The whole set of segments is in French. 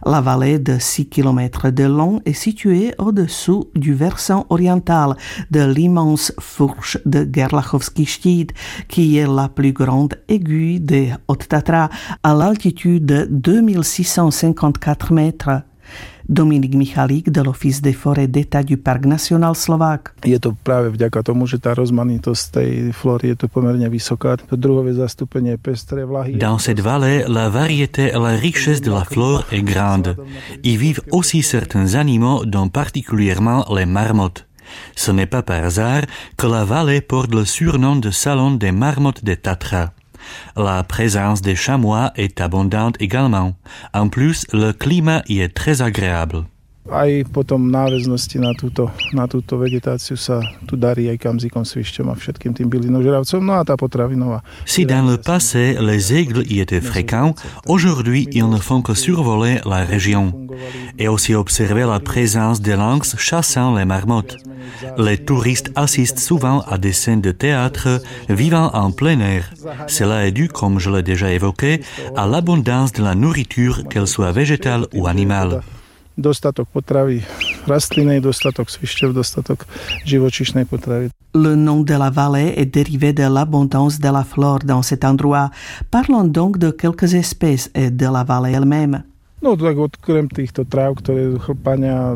La vallée de 6 km de long est située au-dessous du versant oriental de l'immense fourche de Gerlachovský štít, qui est la plus grande aiguille des Hautes-Tatras à l'altitude de 2654 mètres. Dominik Michalík de l'Office des forêts d'État du Parc national slovaque. Je to práve vďaka tomu, že tá rozmanitosť tej flóry je to pomerne vysoká. To druhové zastúpenie pestré vlahy. Dans cette vallée, la variété et la richesse de la flore est grande. Y vivent aussi certains animaux, dont particulièrement les marmottes. Ce n'est pas par hasard que la vallée porte le surnom de salon des marmottes des Tatras. La présence des chamois est abondante également. En plus, le climat y est très agréable. Aj potom náväznosti na túto vegetáciu sa tu darí aj kamzikom, svišťom a všetkým tým bylinožravcom. No a tá potravinová. Si dans le passé, les aigles y étaient fréquents, aujourd'hui, ils ne font que survoler la région. Et aussi observer la présence des lynx chassant les marmottes. Les touristes assistent souvent à des scènes de théâtre vivant en plein air. Cela est dû, comme je l'ai déjà évoqué, à l'abondance de la nourriture, qu'elle soit végétale ou animale. Dostatok potravy rastlinnej, dostatok svišťov, dostatok živočíšnej potravy. Le nom de la vallée est dérivé de l'abondance de la flore dans cet endroit. Parlons donc de quelques espèces et de la vallée elle-même. No tak odkrem týchto tráv, ktoré chlpania,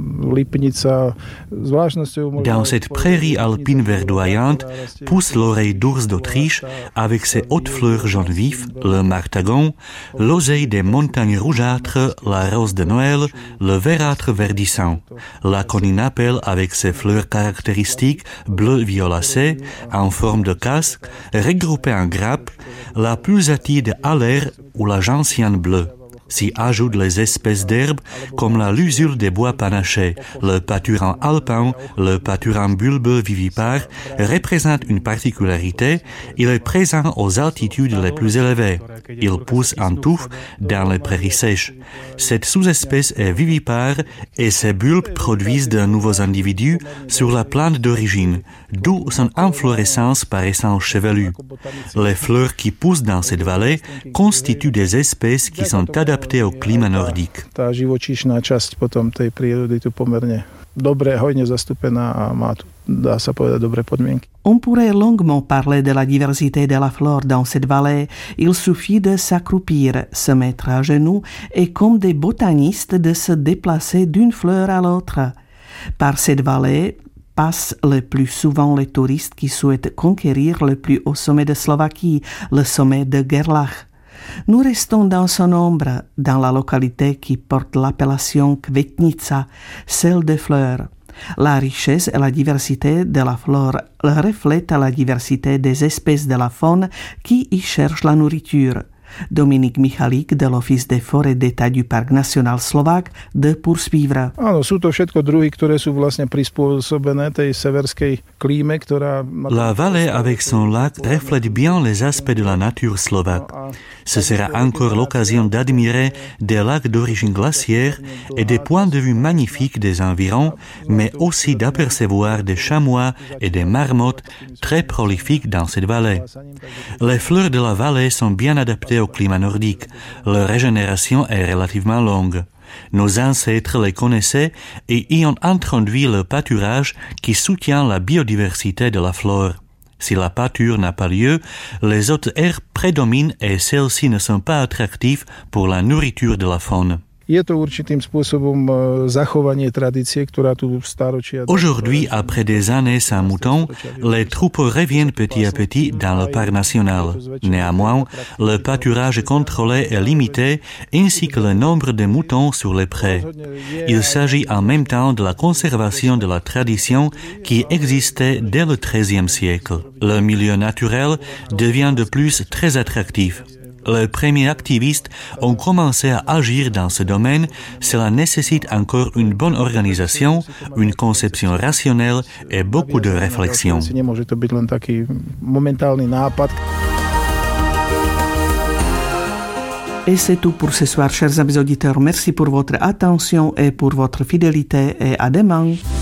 lipnica, zvláštnosťou... Dans cette prairie alpine verdoyante pousse l'oreille d'ours d'Autriche avec ses hautes fleurs jaune vif, le martagon, l'oseille des montagnes rougeâtres, la rose de Noël, le verdâtre verdissant, la coninapelle avec ses fleurs caractéristiques bleu violacé en forme de casque, regroupées en grappes, la pulsatille de Haller ou la gentiane bleue. S'y ajoutent les espèces d'herbes comme la lusule des bois panachés, le pâturant alpin, le pâturant bulbeux vivipare représente une particularité, il est présent aux altitudes les plus élevées. Il pousse en touffe dans les prairies sèches. Cette sous-espèce est vivipare et ses bulbes produisent de nouveaux individus sur la plante d'origine, d'où son inflorescence paraissant chevelue. Les fleurs qui poussent dans cette vallée constituent des espèces qui sont adaptées au climat nordique. Tá živočíšna časť potom tej prírody tu pomerne dobre, hojne zastúpená a má tu, dá sa povedať, dobré podmienky. On pourrait longuement parler de la diversité de la flore dans cette vallée. Il suffit de s'accroupir, se mettre à genoux et comme des botanistes de se déplacer d'une fleur à l'autre. Par cette vallée passent le plus souvent les touristes qui souhaitent conquérir le plus haut sommet de Slovaquie, le sommet de Gerlach. Nous restons dans son ombre, dans la localité qui porte l'appellation Kvetnica, celle des fleurs. La richesse et la diversité de la flore reflètent la diversité des espèces de la faune qui y cherchent la nourriture. Dominik Michalík de l'Office des forêts d'État du Parc national slovaque de poursuivre. Áno, sú to všetko druhy, ktoré sú vlastne prispôsobené tej severskej klíme, ktorá... La vallée avec son lac reflète bien les aspects de la nature slovaque. Ce sera encore l'occasion d'admirer des lacs d'origine glaciaire et des points de vue magnifiques des environs, mais aussi d'apercevoir des chamois et des marmottes très prolifiques dans cette vallée. Les fleurs de la vallée sont bien adaptées au climat nordique. Leur régénération est relativement longue. Nos ancêtres les connaissaient et y ont introduit le pâturage qui soutient la biodiversité de la flore. Si la pâture n'a pas lieu, les autres herbes prédominent et celles-ci ne sont pas attractives pour la nourriture de la faune. Je to určitým spôsobom zachovanie tradície, ktorá tu staročia... Aujourd'hui, après des années sans moutons, les troupeaux reviennent petit à petit dans le parc national. Néanmoins, le pâturage contrôlé est limité, ainsi que le nombre de moutons sur les prés. Il s'agit en même temps de la conservation de la tradition qui existait dès le XIIIe siècle. Le milieu naturel devient de plus très attractif. Les premiers activistes ont commencé à agir dans ce domaine. Cela nécessite encore une bonne organisation, une conception rationnelle et beaucoup de réflexion. Et c'est tout pour ce soir, chers amis auditeurs. Merci pour votre attention et pour votre fidélité et à demain.